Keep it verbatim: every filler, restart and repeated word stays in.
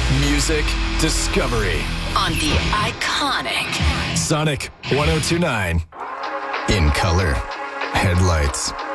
Music discovery on the iconic Sonic one oh two point nine. In color, headlights.